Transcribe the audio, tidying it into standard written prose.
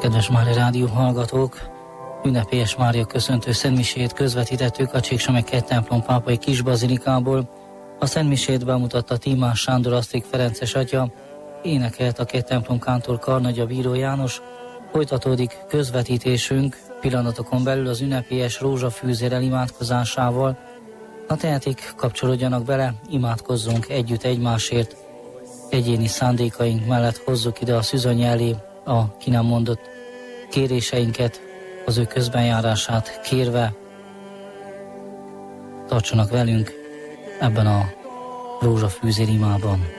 Kedves Mária Rádió hallgatók, ünnepélyes Mária köszöntő szentmisét közvetítettük a Csíksomek templom pápai kisbazilikából. A szentmisét bemutatta Tímás Sándor Asztrik Ferences atya, énekelt a templom kántor Karnagya Bíró János. Folytatódik közvetítésünk pillanatokon belül az ünnepélyes rózsafűzérrel imádkozásával. Ha tehetik, kapcsolódjanak bele, imádkozzunk együtt egymásért. Egyéni szándékaink mellett hozzuk ide a szűzany elé a ki nem mondott kéréseinket, az ő közbenjárását kérve. Tartsanak velünk ebben a rózsafűzér imában.